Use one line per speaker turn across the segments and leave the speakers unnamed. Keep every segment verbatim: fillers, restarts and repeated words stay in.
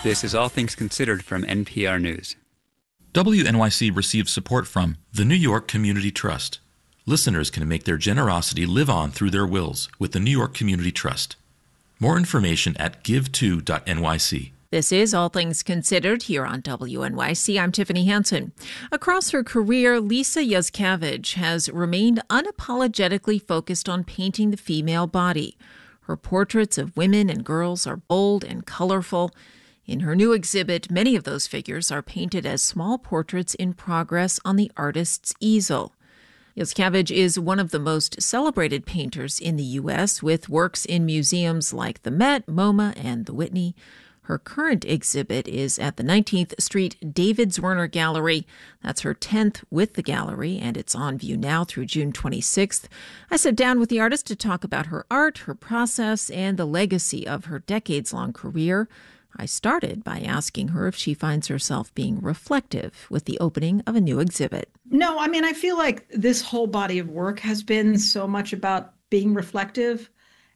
This is All Things Considered from N P R News.
W N Y C receives support from the New York Community Trust. Listeners can make their generosity live on through their wills with the New York Community Trust. More information at give to dot N Y C.
This is All Things Considered here on W N Y C. I'm Tiffany Hansen. Across her career, Lisa Yuskavage has remained unapologetically focused on painting the female body. Her portraits of women and girls are bold and colorful. In her new exhibit, many of those figures are painted as small portraits in progress on the artist's easel. Yuskavage is one of the most celebrated painters in the U S, with works in museums like the Met, MoMA, and the Whitney. Her current exhibit is at the nineteenth Street David Zwirner Gallery. That's her tenth with the gallery, and it's on view now through June twenty-sixth. I sat down with the artist to talk about her art, her process, and the legacy of her decades-long career. I started by asking her if she finds herself being reflective with the opening of a new exhibit.
No, I mean, I feel like this whole body of work has been so much about being reflective.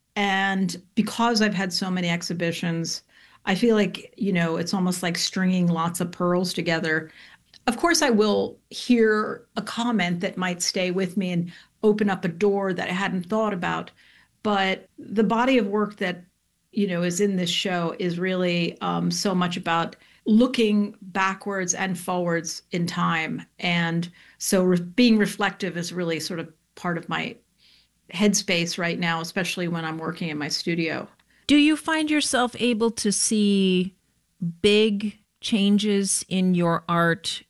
And because I've had so many exhibitions, I feel like, you know, it's almost like stringing lots of pearls together. Of course, I will hear a comment that might stay with me and open up a door that I hadn't thought about. But the body of work that you know, is in this show is really um, so much about looking backwards and forwards in time. And so re- being reflective is really sort of part of my headspace right now, especially when I'm working in my studio.
Do you find yourself able to see big changes in your art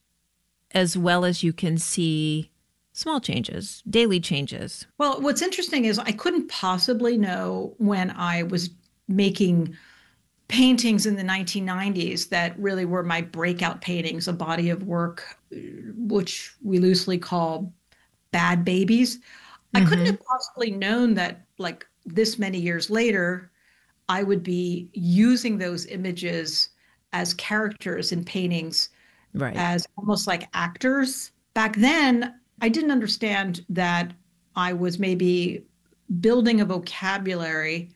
as well as you can see small changes, daily changes?
Well, what's interesting is I couldn't possibly know when I was making paintings in the nineteen nineties that really were my breakout paintings, a body of work, which we loosely call bad babies. Mm-hmm. I couldn't have possibly known that, like, this many years later, I would be using those images as characters in paintings, right, as almost like actors. Back then, I didn't understand that I was maybe building a vocabulary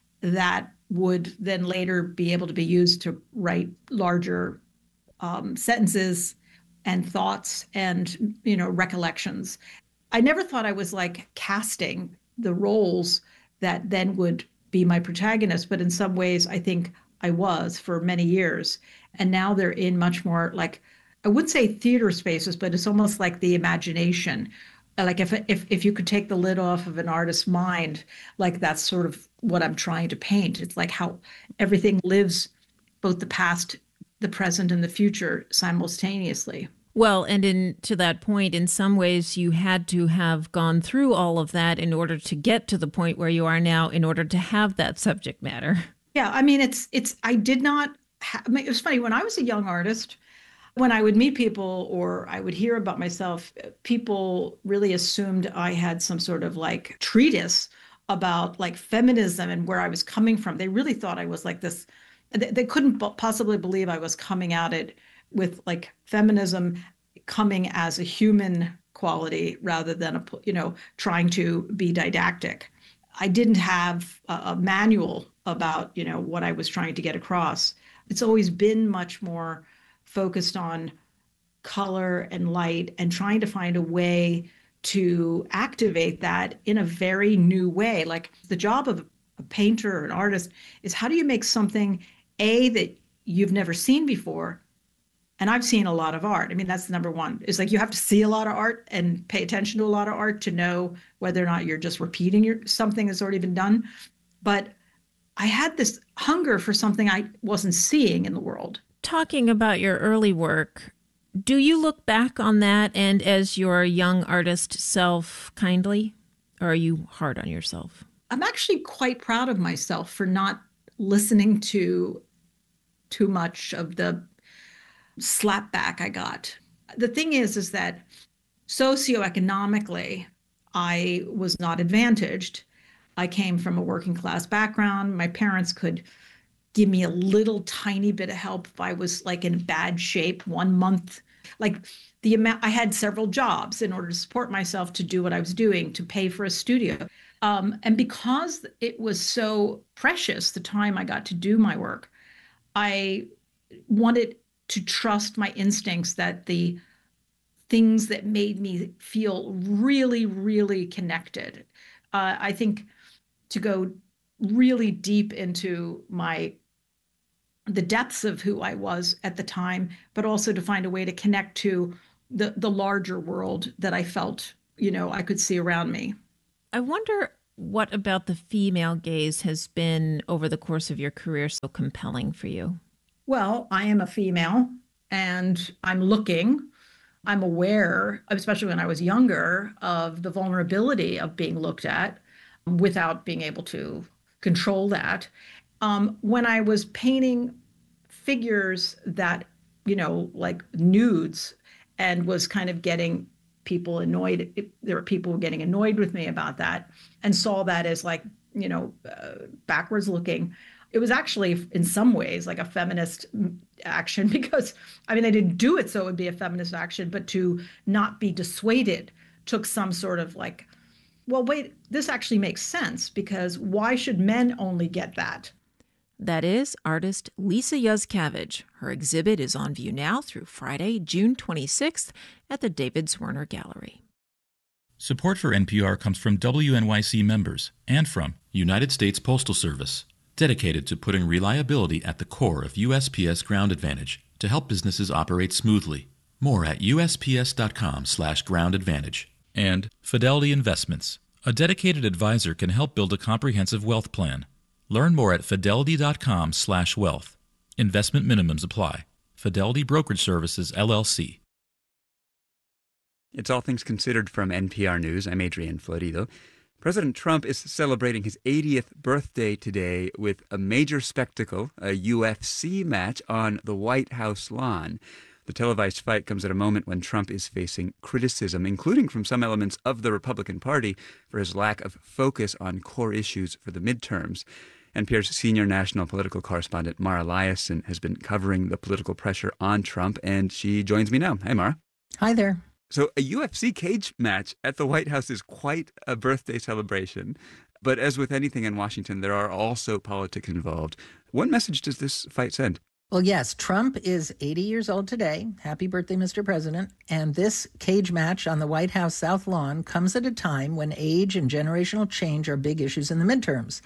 that would then later be able to be used to write larger um, sentences and thoughts and, you know, recollections. I never thought I was like casting the roles that then would be my protagonist, but in some ways I think I was for many years. And now they're in much more, like, I would say theater spaces, but it's almost like the imagination. Like if if if you could take the lid off of an artist's mind, like that's sort of what I'm trying to paint. It's like how everything lives, both the past, the present, and the future simultaneously.
Well, and in to that point, in some ways, you had to have gone through all of that in order to get to the point where you are now, in order to have that subject matter.
Yeah, I mean, it's it's. I did not. Ha- I mean, it was funny when I was a young artist. When I would meet people or I would hear about myself, people really assumed I had some sort of like treatise about like feminism and where I was coming from. They really thought I was like this. They, they couldn't possibly believe I was coming at it with like feminism coming as a human quality rather than, a, you know, trying to be didactic. I didn't have a, a manual about, you know, what I was trying to get across. It's always been much more focused on color and light and trying to find a way to activate that in a very new way. Like the job of a painter or an artist is how do you make something, A, that you've never seen before? And I've seen a lot of art. I mean, that's the number one. It's like you have to see a lot of art and pay attention to a lot of art to know whether or not you're just repeating your, something that's already been done. But I had this hunger for something I wasn't seeing in the world.
Talking about your early work, do you look back on that and as your young artist self kindly, or are you hard on yourself?
I'm actually quite proud of myself for not listening to too much of the slapback I got. The thing is, is that socioeconomically, I was not advantaged. I came from a working class background. My parents could give me a little tiny bit of help if I was like in bad shape one month. Like the amount, I had several jobs in order to support myself, to do what I was doing, to pay for a studio. Um, and because it was so precious, the time I got to do my work, I wanted to trust my instincts that the things that made me feel really, really connected. Uh, I think to go really deep into my the depths of who I was at the time, but also to find a way to connect to the the larger world that I felt, you know, I could see around me.
I wonder what about the female gaze has been over the course of your career so compelling for you?
Well, I am a female and I'm looking. I'm aware, especially when I was younger, of the vulnerability of being looked at without being able to control that. Um, when I was painting figures that, you know, like nudes, and was kind of getting people annoyed, it, there were people getting annoyed with me about that, and saw that as like, you know, uh, backwards looking. It was actually in some ways like a feminist action because, I mean, I didn't do it so it would be a feminist action, but to not be dissuaded took some sort of like, well, wait, this actually makes sense because why should men only get that?
That is artist Lisa Yuskavage. Her exhibit is on view now through Friday, June twenty-sixth at the David Zwirner Gallery.
Support for N P R comes from W N Y C members and from United States Postal Service, dedicated to putting reliability at the core of U S P S Ground Advantage to help businesses operate smoothly. More at U S P S dot com slash ground advantage. And Fidelity Investments. A dedicated advisor can help build a comprehensive wealth plan. Learn more at fidelity dot com slash wealth. Investment minimums apply. Fidelity Brokerage Services, L L C.
It's All Things Considered from N P R News. I'm Adrian Florido. President Trump is celebrating his eightieth birthday today with a major spectacle, a U F C match on the White House lawn. The televised fight comes at a moment when Trump is facing criticism, including from some elements of the Republican Party, for his lack of focus on core issues for the midterms. N P R's senior national political correspondent Mara Liasson has been covering the political pressure on Trump, and she joins me now. Hi, Mara.
Hi there.
So a U F C cage match at the White House is quite a birthday celebration. But as with anything in Washington, there are also politics involved. What message does this fight send?
Well, yes, Trump is eighty years old today. Happy birthday, Mister President. And this cage match on the White House South Lawn comes at a time when age and generational change are big issues in the midterms.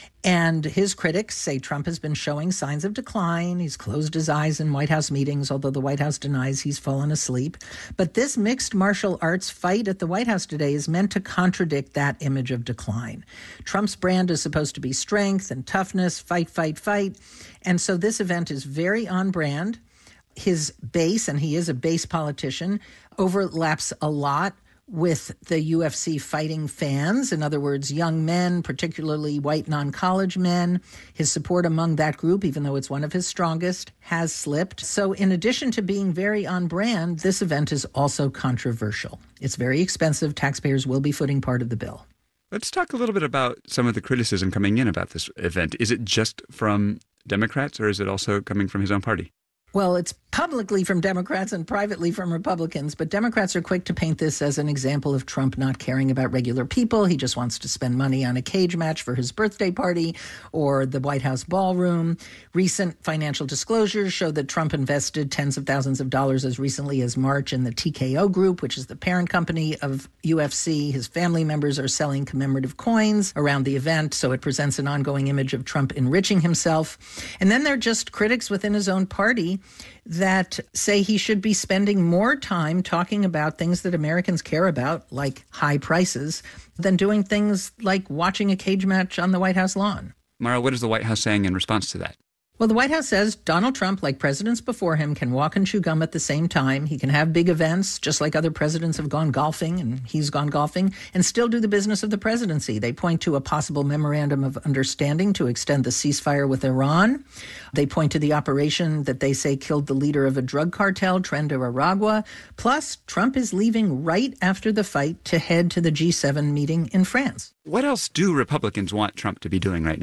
And his critics say Trump has been showing signs of decline. He's closed his eyes in White House meetings, although the White House denies he's fallen asleep. But this mixed martial arts fight at the White House today is meant to contradict that image of decline. Trump's brand is supposed to be strength and toughness, fight, fight, fight. And so this event is very on brand. His base, and he is a base politician, overlaps a lot with the U F C fighting fans. In other words, young men, particularly white non-college men. His support among that group, even though it's one of his strongest, has slipped. So in addition to being very on brand, this event is also controversial. It's very expensive. Taxpayers will be footing part of the bill.
Let's talk a little bit about some of the criticism coming in about this event. Is it just from Democrats, or is it also coming from his own party?
Well, it's publicly from Democrats and privately from Republicans, but Democrats are quick to paint this as an example of Trump not caring about regular people. He just wants to spend money on a cage match for his birthday party or the White House ballroom. Recent financial disclosures show that Trump invested tens of thousands of dollars as recently as March in the T K O Group, which is the parent company of U F C. His family members are selling commemorative coins around the event, so it presents an ongoing image of Trump enriching himself. And then there are just critics within his own party that say he should be spending more time talking about things that Americans care about, like high prices, than doing things like watching a cage match on the White House lawn.
Mara, what is the White House saying in response to that?
Well, the White House says Donald Trump, like presidents before him, can walk and chew gum at the same time. He can have big events, just like other presidents have gone golfing, and he's gone golfing, and still do the business of the presidency. They point to a possible memorandum of understanding to extend the ceasefire with Iran. They point to the operation that they say killed the leader of a drug cartel, Tren de Aragua. Plus, Trump is leaving right after the fight to head to the G seven meeting in France.
What else do Republicans want Trump to be doing right now?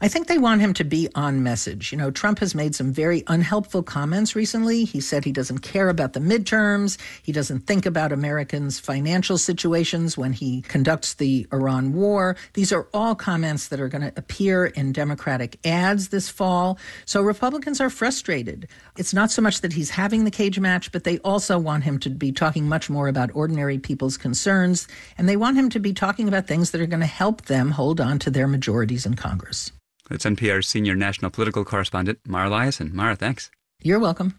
I think they want him to be on message. You know, Trump has made some very unhelpful comments recently. He said he doesn't care about the midterms. He doesn't think about Americans' financial situations when he conducts the Iran war. These are all comments that are going to appear in Democratic ads this fall. So Republicans are frustrated. It's not so much that he's having the cage match, but they also want him to be talking much more about ordinary people's concerns. And they want him to be talking about things that are going to help them hold on to their majorities in Congress.
That's N P R's senior national political correspondent, Mara Liasson. Mara, thanks.
You're welcome.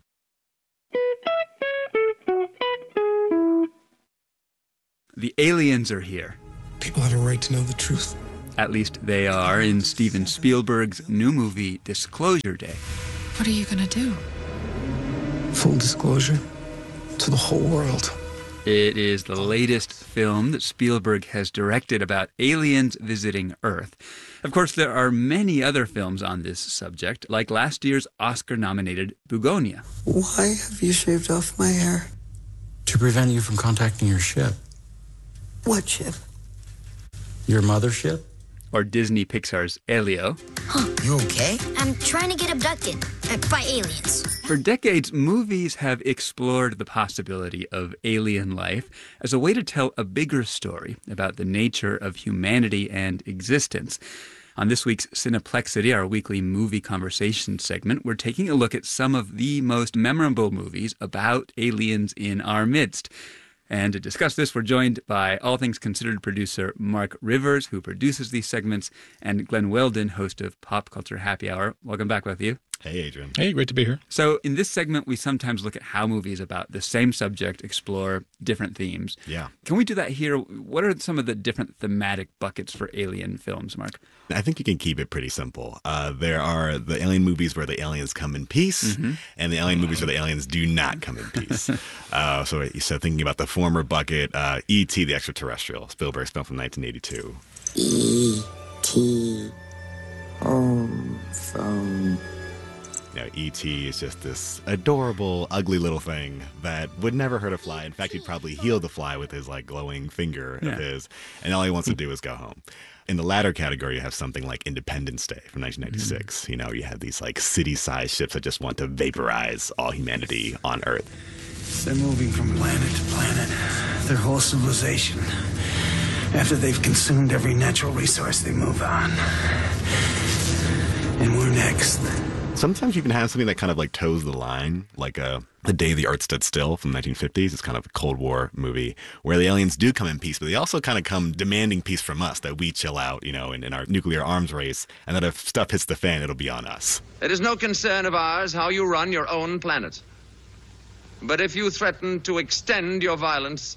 The aliens are here.
People have a right to know the truth.
At least they are in Steven Spielberg's new movie, Disclosure Day.
What are you going to do?
Full disclosure to the whole world.
It is the latest film that Spielberg has directed about aliens visiting Earth. Of course, there are many other films on this subject, like last year's Oscar-nominated Bugonia.
Why have you shaved off my hair?
To prevent you from contacting your ship.
What ship?
Your mothership?
Or Disney Pixar's Elio.
Huh. You okay? I'm trying to get abducted uh, by aliens.
For decades, movies have explored the possibility of alien life as a way to tell a bigger story about the nature of humanity and existence. On this week's Cineplexity, our weekly movie conversation segment, we're taking a look at some of the most memorable movies about aliens in our midst. And to discuss this, we're joined by All Things Considered producer Mark Rivers, who produces these segments, and Glenn Weldon, host of Pop Culture Happy Hour. Welcome back, both of you.
Hey, Adrian.
Hey, great to be here.
So in this segment, we sometimes look at how movies about the same subject explore different themes.
Yeah.
Can we do that here? What are some of the different thematic buckets for alien films, Mark?
I think you can keep it pretty simple. Uh, there are the alien movies where the aliens come in peace, mm-hmm. and the alien movies where the aliens do not come in peace. uh, so, so thinking about the former bucket, uh, E T the Extraterrestrial, Spielberg's film from nineteen eighty-two.
E T Home Phone.
You know, E T is just this adorable, ugly little thing that would never hurt a fly. In fact, he'd probably heal the fly with his like glowing finger yeah. of his, and all he wants to do is go home. In the latter category, you have something like Independence Day from nineteen ninety-six. Mm-hmm. You know, you have these like city-sized ships that just want to vaporize all humanity on Earth.
They're moving from planet to planet, their whole civilization. After they've consumed every natural resource, they move on. And we're next.
Sometimes you can have something that kind of like toes the line, like a The Day the Earth Stood Still from the nineteen fifties. It's kind of a Cold War movie where the aliens do come in peace, but they also kind of come demanding peace from us, that we chill out, you know, in, in our nuclear arms race, and that if stuff hits the fan, it'll be on us.
It is no concern of ours how you run your own planet. But if you threaten to extend your violence,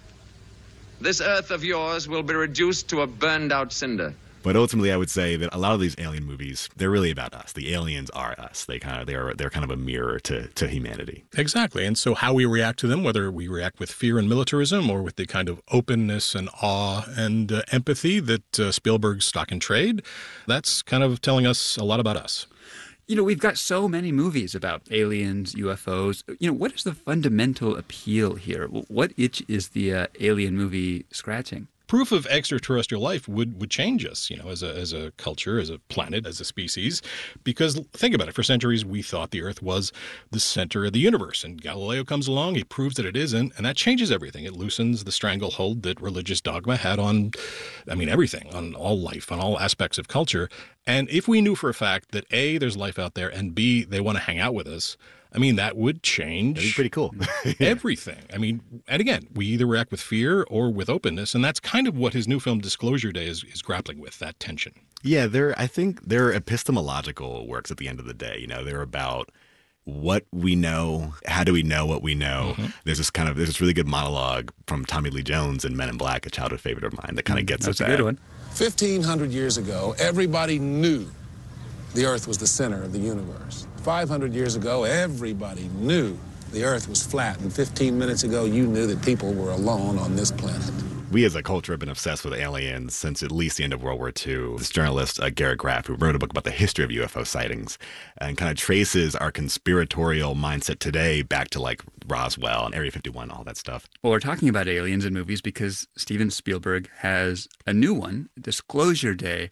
this Earth of yours will be reduced to a burned-out cinder.
But ultimately, I would say that a lot of these alien movies, they're really about us. The aliens are us. They kind of they're they're kind of a mirror to, to humanity.
Exactly. And so how we react to them, whether we react with fear and militarism or with the kind of openness and awe and uh, empathy that uh, Spielberg's stock in trade, that's kind of telling us a lot about us.
You know, we've got so many movies about aliens, U F Os. You know, what is the fundamental appeal here? What itch is the uh, alien movie scratching?
Proof of extraterrestrial life would, would change us, you know, as a as a culture, as a planet, as a species. Because think about it, for centuries we thought the Earth was the center of the universe. And Galileo comes along, he proves that it isn't, and that changes everything. It loosens the stranglehold that religious dogma had on, I mean, everything, on all life, on all aspects of culture. And if we knew for a fact that A, there's life out there, and B, they want to hang out with us, I mean, that would change
That'd be pretty cool.
everything. I mean, and again, we either react with fear or with openness, and that's kind of what his new film Disclosure Day is, is grappling with, that tension.
Yeah, they're, I think they're epistemological works at the end of the day. You know, they're about what we know, how do we know what we know. Mm-hmm. There's this kind of, there's this really good monologue from Tommy Lee Jones in Men in Black, a childhood favorite of mine, that kind of gets
That's
at
a
that.
good one.
fifteen hundred years ago, everybody knew the Earth was the center of the universe. five hundred years ago, everybody knew the Earth was flat. And fifteen minutes ago, you knew that people were alone on this planet.
We as a culture have been obsessed with aliens since at least the end of World War Two. This journalist, uh, Garrett Graff, who wrote a book about the history of U F O sightings and kind of traces our conspiratorial mindset today back to like Roswell and Area fifty-one, all that stuff.
Well, we're talking about aliens in movies because Steven Spielberg has a new one, Disclosure Day.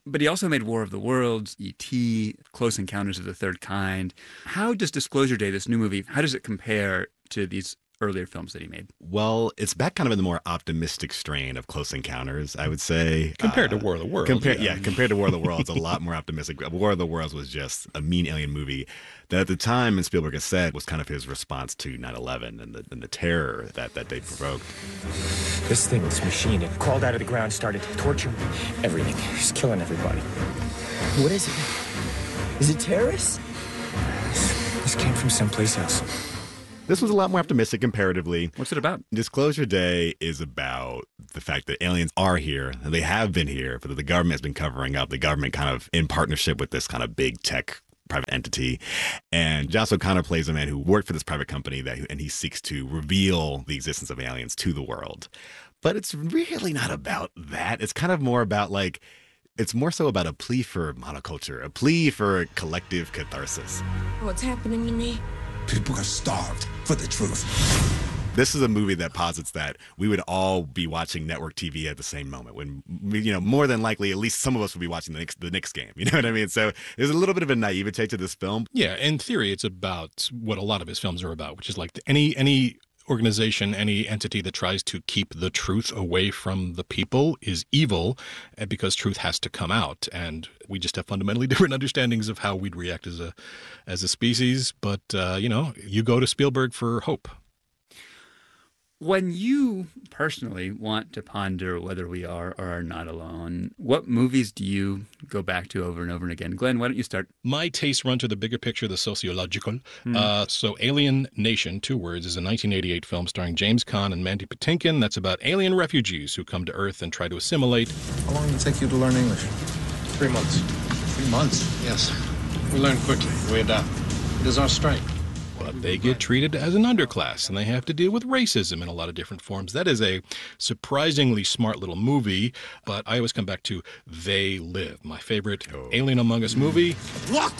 But he also made War of the Worlds, E T, Close Encounters of the Third Kind. How does Disclosure Day, this new movie, how does it compare to these earlier films that he made?
Well, it's back kind of in the more optimistic strain of Close Encounters, I would say.
Compared
uh,
to War of the Worlds.
Compare,
yeah.
yeah, compared to War of the Worlds, a lot more optimistic. War of the Worlds was just a mean alien movie that at the time, and Spielberg has said, was kind of his response to nine eleven and the, and the terror that, that they provoked.
This thing, this machine, it crawled out of the ground, started to torture everything. It's killing everybody. What is it? Is it terrorists? This came from someplace else.
This was a lot more optimistic comparatively.
What's it about?
Disclosure Day is about the fact that aliens are here, and they have been here, but that the government has been covering up. The government kind of in partnership with this kind of big tech private entity. And Joss O'Connor plays a man who worked for this private company, that, and he seeks to reveal the existence of aliens to the world. But it's really not about that. It's kind of more about like, it's more so about a plea for monoculture, a plea for collective catharsis.
What's happening to me?
People are starved for the truth.
This is a movie that posits that we would all be watching network T V at the same moment when, you know, more than likely, at least some of us would be watching the Knicks, the Knicks game. You know what I mean? So there's a little bit of a naivete to this film.
Yeah, in theory, it's about what a lot of his films are about, which is like any any organization, any entity that tries to keep the truth away from the people is evil, because truth has to come out. And we just have fundamentally different understandings of how we'd react as a as a species. But, uh, you know, you go to Spielberg for hope.
When you personally want to ponder whether we are or are not alone, what movies do you go back to over and over and again? Glenn, why don't you start?
My tastes run to the bigger picture, the sociological.
Hmm.
Uh, so Alien Nation, two words, is a nineteen eighty-eight film starring James Caan and Mandy Patinkin. That's about alien refugees who come to Earth and try to assimilate.
How long did it take you to learn English?
Three months.
Three months?
Yes. We learn quickly. We adapt. It is our strength.
But they get treated as an underclass, and they have to deal with racism in a lot of different forms. That is a surprisingly smart little movie, but I always come back to They Live, my favorite oh. Alien Among Us movie.
Look!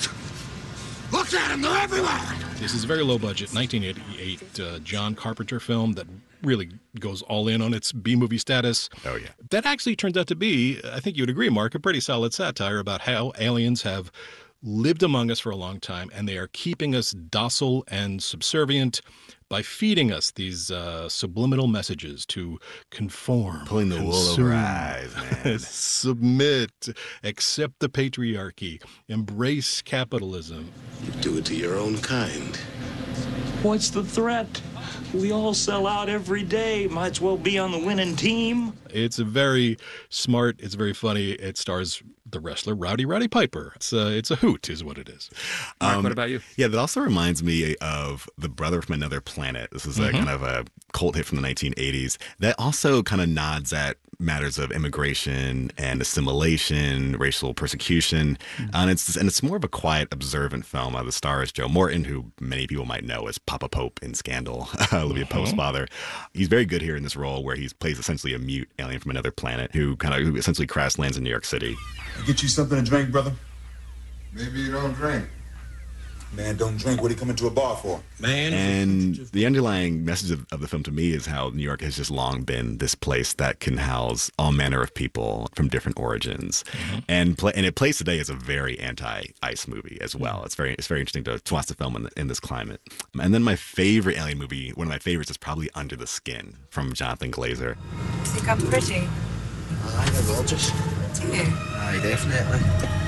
Look at them! They're everywhere!
This is a very low-budget nineteen eighty-eight uh, John Carpenter film that really goes all in on its B-movie status.
Oh, yeah.
That actually turns out to be, I think you would agree, Mark, a pretty solid satire about how aliens have lived among us for a long time, and they are keeping us docile and subservient by feeding us these uh, subliminal messages to conform.
Pulling the
consume,
wool over our eyes, man.
Submit, accept the patriarchy, embrace capitalism.
You do it to your own kind.
What's the threat? We all sell out every day. Might as well be on the winning team.
It's a very smart, it's very funny. It stars the wrestler Rowdy Roddy Piper. It's a, it's a hoot is what it is.
Mark,
Um,
what about you?
Yeah, that also reminds me of The Brother from Another Planet. This is a
Mhm.
kind of a cult hit from the nineteen eighties that also kind of nods at matters of immigration and assimilation, racial persecution.
Mm-hmm.
And it's and it's more of a quiet, observant film. Uh, the star is Joe Morton, who many people might know as Papa Pope in Scandal, Olivia
Uh-huh.
Pope's father. He's very good here in this role where he plays essentially a mute alien from another planet who kind of who essentially crash lands in New York City.
Get you something to drink, brother? Maybe you don't drink. Man, don't drink. What are you coming to a bar for?
Man. And the underlying message of, of the film to me is how New York has just long been this place that can house all manner of people from different origins.
Mm-hmm.
And play, and it plays today as a very anti-ICE movie as well. It's very it's very interesting to, to watch the film in, the, in this climate. And then my favorite alien movie, one of my favorites, is probably Under the Skin from Jonathan Glazer.
Think I'm pretty?
Aye, they're gorgeous.
Do you?
Aye, definitely.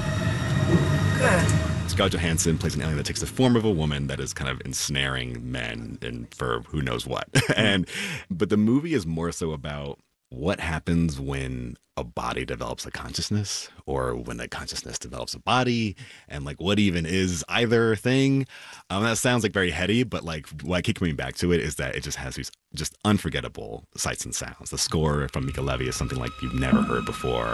Good.
Scarlett Johansson plays an alien that takes the form of a woman that is kind of ensnaring men and for who knows what. and but the movie is more so about what happens when a body develops a consciousness, or when a consciousness develops a body, and like what even is either thing. Um, that sounds like very heady, but like what I keep coming back to it is that it just has these just unforgettable sights and sounds. The score from Mica Levi is something like you've never heard before.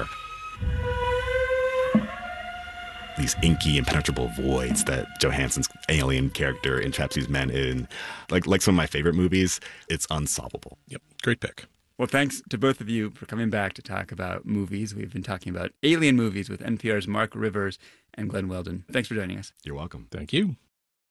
These inky, impenetrable voids that Johansson's alien character entraps these men in. Like like some of my favorite movies, it's unsolvable.
Yep, great pick.
Well, thanks to both of you for coming back to talk about movies. We've been talking about alien movies with N P R's Mark Rivers and Glenn Weldon. Thanks for joining us.
You're welcome.
Thank you.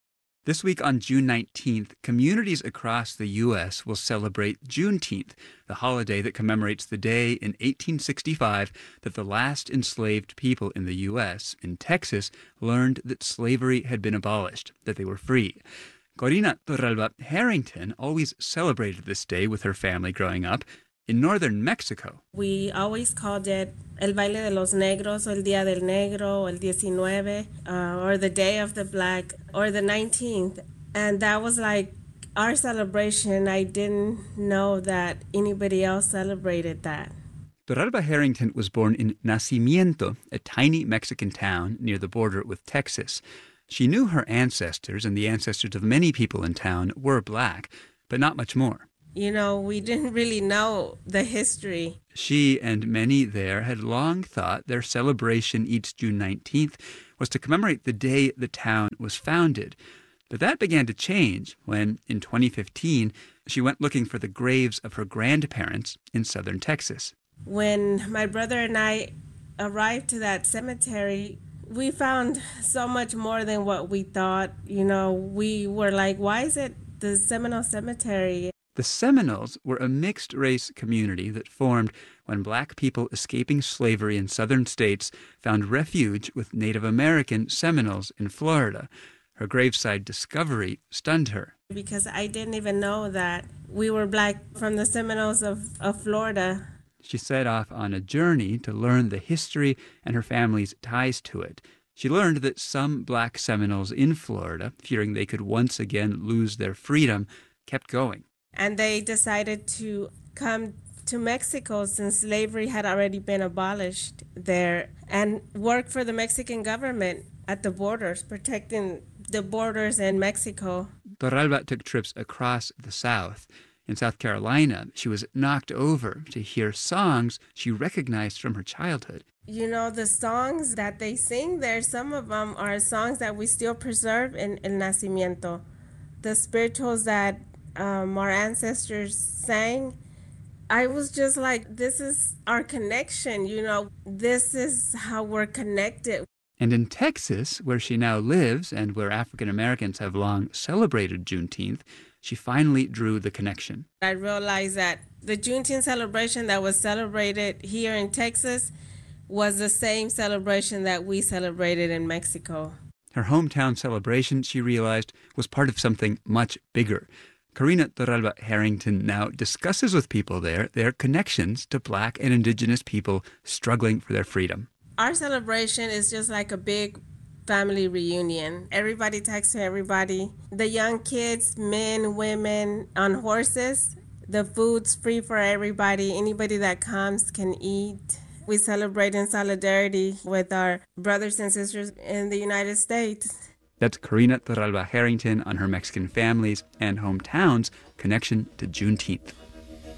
This week on June nineteenth, communities across the U S will celebrate Juneteenth, the holiday that commemorates the day in eighteen sixty-five that the last enslaved people in the U S, in Texas, learned that slavery had been abolished, that they were free. Corina Torralba Harrington always celebrated this day with her family growing up. In northern Mexico,
we always called it El Baile de los Negros, or El Día del Negro, or El diecinueve, uh, or the Day of the Black, or the nineteenth. And that was like our celebration. I didn't know that anybody else celebrated that.
Torralba Harrington was born in Nacimiento, a tiny Mexican town near the border with Texas. She knew her ancestors, and the ancestors of many people in town were black, but not much more.
You know, we didn't really know the history.
She and many there had long thought their celebration each June nineteenth was to commemorate the day the town was founded. But that began to change when, in twenty fifteen, she went looking for the graves of her grandparents in southern Texas.
When my brother and I arrived to that cemetery, we found so much more than what we thought. You know, we were like, why is it the Seminole Cemetery?
The Seminoles were a mixed-race community that formed when black people escaping slavery in southern states found refuge with Native American Seminoles in Florida. Her graveside discovery stunned her.
Because I didn't even know that we were black from the Seminoles of, of Florida.
She set off on a journey to learn the history and her family's ties to it. She learned that some black Seminoles in Florida, fearing they could once again lose their freedom, kept going.
And they decided to come to Mexico since slavery had already been abolished there and work for the Mexican government at the borders, protecting the borders in Mexico.
Torralba took trips across the South. In South Carolina, she was knocked over to hear songs she recognized from her childhood.
You know, the songs that they sing there, some of them are songs that we still preserve in El Nacimiento. The spirituals that Um, our ancestors sang, I was just like, this is our connection, you know, this is how we're connected.
And in Texas, where she now lives and where African Americans have long celebrated Juneteenth, she finally drew the connection.
I realized that the Juneteenth celebration that was celebrated here in Texas was the same celebration that we celebrated in Mexico.
Her hometown celebration, she realized, was part of something much bigger. Corina Torralba Harrington now discusses with people there their connections to black and indigenous people struggling for their freedom.
Our celebration is just like a big family reunion. Everybody talks to everybody. The young kids, men, women, on horses. The food's free for everybody. Anybody that comes can eat. We celebrate in solidarity with our brothers and sisters in the United States.
That's Corina Torralba Harrington on her Mexican family's and hometown's connection to Juneteenth.